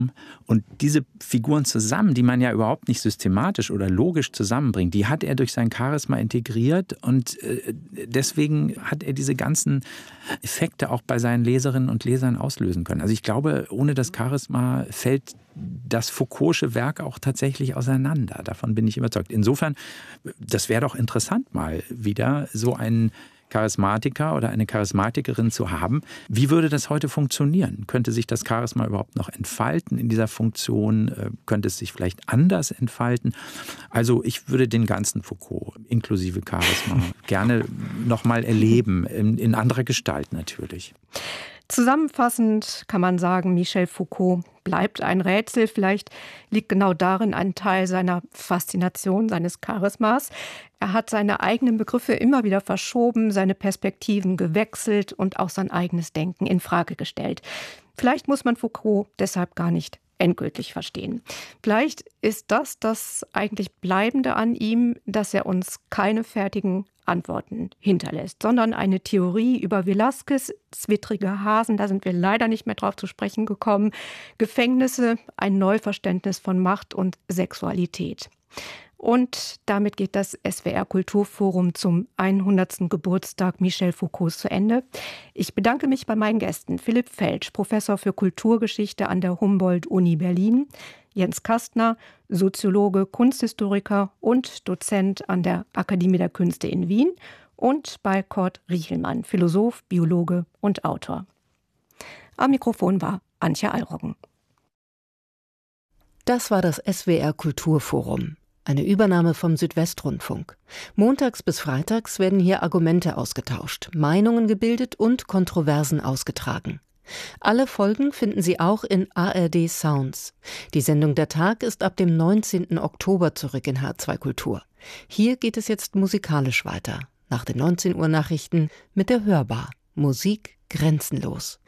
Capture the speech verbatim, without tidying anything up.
Und diese Figuren zusammen, die man ja überhaupt nicht systematisch oder logisch zusammenbringt, die hat er durch sein Charisma integriert und deswegen hat er diese ganzen Effekte auch bei seinen Leserinnen und Lesern auslösen können. Also ich glaube, ohne das Charisma fällt das Foucault'sche Werk auch tatsächlich auseinander. Davon bin ich überzeugt. Insofern, das wäre doch interessant, mal wieder so einen Charismatiker oder eine Charismatikerin zu haben. Wie würde das heute funktionieren? Könnte sich das Charisma überhaupt noch entfalten in dieser Funktion? Könnte es sich vielleicht anders entfalten? Also ich würde den ganzen Foucault inklusive Charisma gerne noch mal erleben, in, in anderer Gestalt natürlich. Zusammenfassend kann man sagen, Michel Foucault bleibt ein Rätsel. Vielleicht liegt genau darin ein Teil seiner Faszination, seines Charismas. Er hat seine eigenen Begriffe immer wieder verschoben, seine Perspektiven gewechselt und auch sein eigenes Denken in Frage gestellt. Vielleicht muss man Foucault deshalb gar nicht endgültig verstehen. Vielleicht ist das das eigentlich Bleibende an ihm, dass er uns keine fertigen Antworten hinterlässt, sondern eine Theorie über Velázquez, zwittrige Hasen, da sind wir leider nicht mehr drauf zu sprechen gekommen, Gefängnisse, ein Neuverständnis von Macht und Sexualität. Und damit geht das S W R Kulturforum zum hundertsten Geburtstag Michel Foucaults zu Ende. Ich bedanke mich bei meinen Gästen Philipp Felsch, Professor für Kulturgeschichte an der Humboldt-Uni Berlin, Jens Kastner, Soziologe, Kunsthistoriker und Dozent an der Akademie der Künste in Wien, und bei Kurt Riechelmann, Philosoph, Biologe und Autor. Am Mikrofon war Antje Allroggen. Das war das S W R Kulturforum. Eine Übernahme vom Südwestrundfunk. Montags bis freitags werden hier Argumente ausgetauscht, Meinungen gebildet und Kontroversen ausgetragen. Alle Folgen finden Sie auch in A R D Sounds. Die Sendung Der Tag ist ab dem neunzehnten Oktober zurück in H zwei Kultur. Hier geht es jetzt musikalisch weiter. Nach den neunzehn Uhr Nachrichten mit der Hörbar. Musik grenzenlos.